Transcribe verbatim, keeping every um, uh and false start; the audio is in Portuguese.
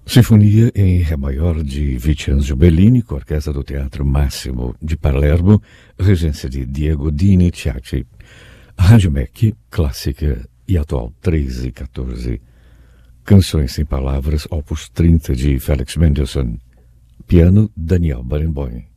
Sinfonia em Ré maior de Vincenzo Bellini, com a Orquestra do Teatro Máximo de Palermo, regência de Diego Diniziati. Rádio M E C, clássica e atual três e quatorze. Canções sem palavras, opus trinta de Felix Mendelssohn. Piano, Daniel Barenboim.